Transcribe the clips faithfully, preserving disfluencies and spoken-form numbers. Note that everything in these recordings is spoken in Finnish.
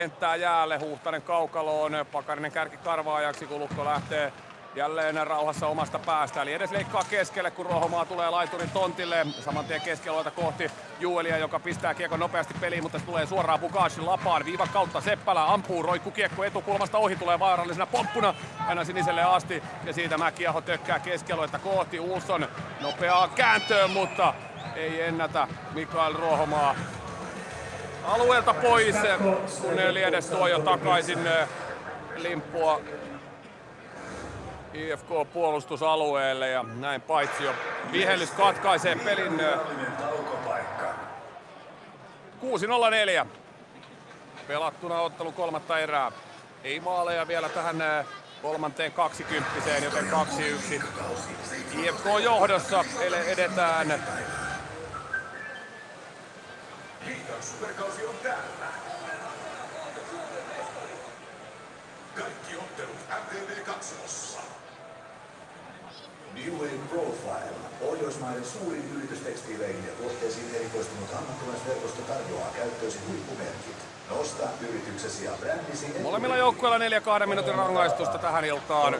kenttää jäälle, Huhtanen kaukaloon, Pakarinen kärki karvaajaksi, kun Lukko lähtee jälleen rauhassa omasta päästä. Eli edes leikkaa keskelle, kun Ruohomaa tulee laiturin tontille. Saman tien keskialueelta kohti Juelia, joka pistää kiekon nopeasti peliin, mutta se tulee suoraan Bugacin lapaan. Viivan kautta Seppälä ampuu, roikkuu kiekko etukulmasta ohi, tulee vaarallisena pomppuna aina siniselle asti. Ja siitä Mäkiaho tökkää keskialueelta kohti Ulsson. Nopeaa kääntöön, mutta ei ennätä Mikael Ruohomaa alueelta pois, kun Liedes tuo jo takaisin limppua I F K-puolustusalueelle ja näin paitsi jo vihellys katkaisee pelin. kuusi nolla neljä pelattuna ottelu kolmatta erää. Ei maaleja vielä tähän kolmanteen kaksikymppiseen, joten kaksi yksi. I F K johdossa edetään. Superkausi on täällä. Kaikki ottelut M T V kaksi. New Wave Profile, Pohjoismaiden suurin yritystekstiileihin ja tuotteisiin erikoistunut ammattilaisverkosto tarjoaa käyttöösi huippumerkit. Nosta yrityksesi ja brändisi... Molemmilla joukkueilla neljä kahden minuutin rangaistusta tähän iltaan.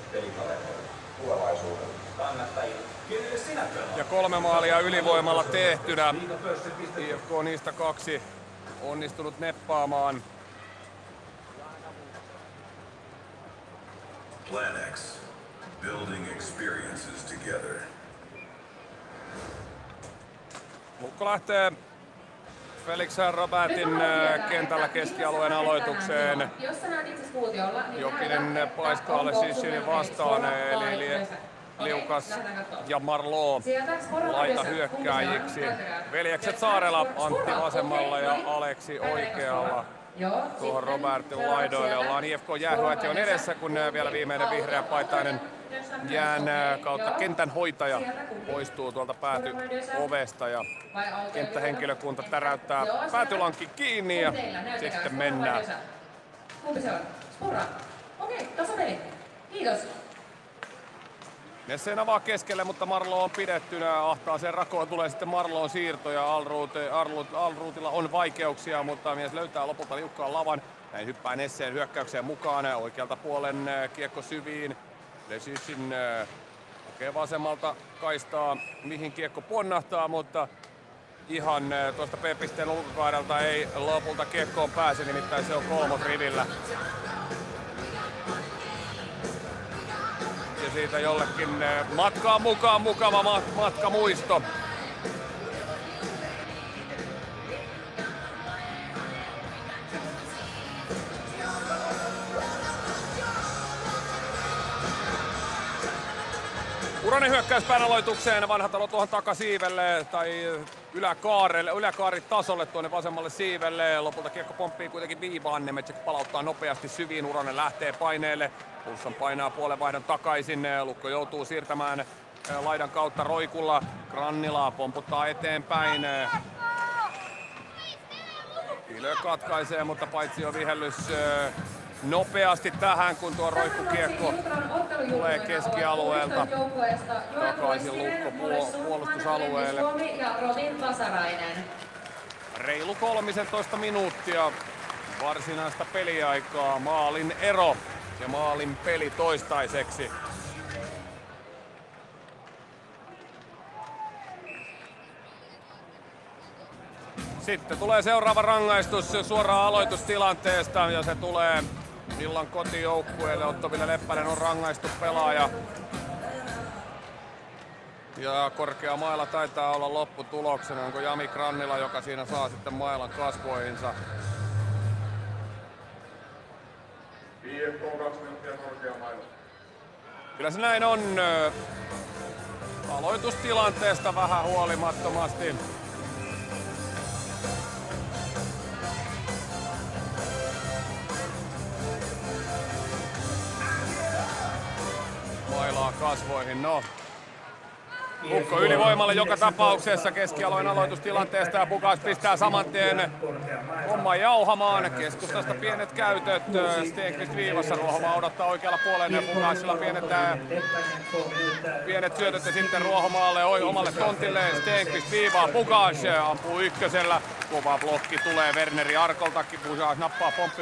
Ja kolme maalia ylivoimalla tehtynä. I F K niistä kaksi onnistunut neppaamaan. Plan X. Building experiences together. Lukko lähtee Felix Robertin kentällä keskialueen aloitukseen. Jokinen paiskaalle Sissinin vastaan, eli Liukas ja Marlowe laita hyökkääjiksi. Veljekset Saarela, Antti vasemmalla ja Aleksi oikealla. Tuohon Robertin laidoille ollaan I F K jäähyöt on edessä, kun vielä viimeinen vihreä paitainen jään kautta kentän hoitaja poistuu tuolta päätyovesta ja kenttähenkilökunta täräyttää päätylankki kiinni ja sitten mennään. Kumpi se on? Spurra. Okei, tässä meni. Kiitos. Nesseen avaa keskelle, mutta Marlo on pidettynä. Ahtaaseen rakoon tulee sitten Marloon siirto ja Alruut, Alruut, Alruutilla on vaikeuksia, mutta mies löytää lopulta liukkaan lavan. Näin hyppää Nesseen hyökkäykseen mukaan. Oikealta puolen kiekko syviin. Lesysin hakee vasemmalta kaistaa, mihin kiekko ponnahtaa, mutta ihan tuosta P-pisteen ulkokaarelta ei lopulta kiekkoon pääse, nimittäin se on kolmosrivillä. Ja siitä jollekin matkaan mukaan mukava mat- matkamuisto. Uranen hyökkäyspään aloitukseen, Vanhatalo tuohon takasiivelle tai yläkaarelle, yläkaaritasolle tuonne vasemmalle siivelle. Lopulta kiekko pomppii kuitenkin viivaan, Nemetsek palauttaa nopeasti syviin, Uranen lähtee paineelle. Pulsson painaa puolenvaihdon takaisin, Lukko joutuu siirtämään laidan kautta roikulla. Grannila pomputtaa eteenpäin. Ilö katkaisee, mutta paitsi jo vihellys nopeasti tähän, kun tuo roikkukiekko tulee keskialueelta takaisin Lukko puolustusalueelle. Reilu kolmetoista minuuttia varsinaista peliaikaa, maalin ero ja maalin peli toistaiseksi. Sitten tulee seuraava rangaistus suoraan aloitustilanteesta ja se tulee illan kotijoukkueelle. Otto Ville Leppänen on rangaistu pelaaja. Ja korkea maila taitaa olla lopputuloksena. Onko Jami Grannila, joka siinä saa sitten mailan kasvoihinsa? I F K kaksi minuuttia korkea maila. Kyllä se näin on. Aloitustilanteesta vähän huolimattomasti. Mailaa kasvoihin, no. Lukko ylivoimalle joka tapauksessa keskialojen aloitustilanteesta ja Bukas pistää saman tien homman jauhamaan. Keskustasta pienet käytöt, Stenqvist viivassa, Ruohomaa odottaa oikealla puolella ja Bukasilla pienet, pienet syötöt ja sitten Ruohomaalle omalle tontille. Stenqvist viivaa, Bukas ampuu ykkösellä, kova blokki tulee Werneri Arkoltakin, Bukas nappaa pomppi